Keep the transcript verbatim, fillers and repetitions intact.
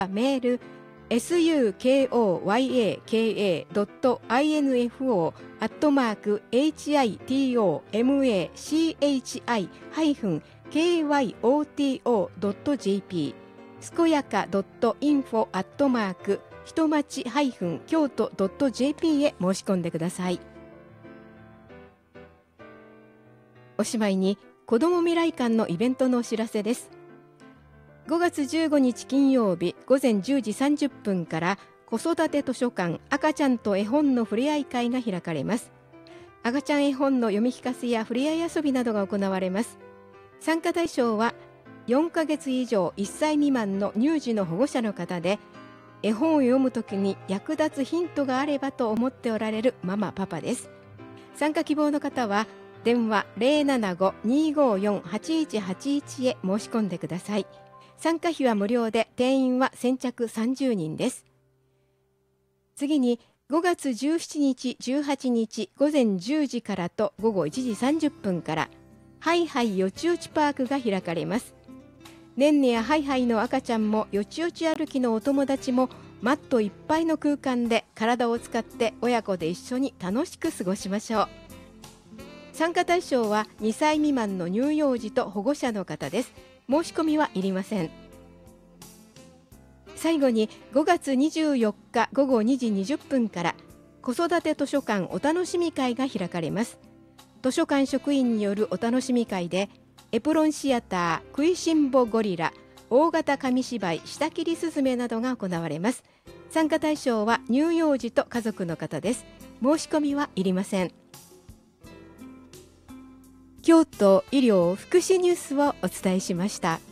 メール エスユーケーオーワイエーケーエードットインフォ アットマーク エイチアイティーオーエムエーシーエイチアイ ハイフン ケーワイオーティーオー ドット ジェーピー すこやか .info アットマーク人町ハイフン京都 ドット ジェーピー へ申し込んでください。おしまいに子ども未来館のイベントのお知らせです。ごがつじゅうごにち金曜日午前じゅうじさんじゅっぷんから子育て図書館赤ちゃんと絵本のふれあい会が開かれます。赤ちゃん絵本の読み聞かせやふれあい遊びなどが行われます。参加対象はよんかげつ以上いっさい未満の乳児の保護者の方で、絵本を読むときに役立つヒントがあればと思っておられるママパパです。参加希望の方は電話 ゼロななご にーごーよん はちいちはちいち へ申し込んでください。参加費は無料で定員は先着さんじゅうにんです。次にごがつじゅうしちにちじゅうはちにち午前じゅうじからとごごいちじさんじゅっぷんからハイハイよちよちパークが開かれます。ねんねやハイハイの赤ちゃんもよちよち歩きのお友達もマットいっぱいの空間で体を使って親子で一緒に楽しく過ごしましょう。参加対象はにさい未満の乳幼児と保護者の方です。申し込みはいりません。最後にごがつにじゅうよっかごごにじにじゅっぷんから子育て図書館お楽しみ会が開かれます。図書館職員によるお楽しみ会でエプロンシアター、食いしん坊ゴリラ、大型紙芝居、下切りすずめなどが行われます。参加対象は乳幼児と家族の方です。申し込みはいりません。京都医療福祉ニュースをお伝えしました。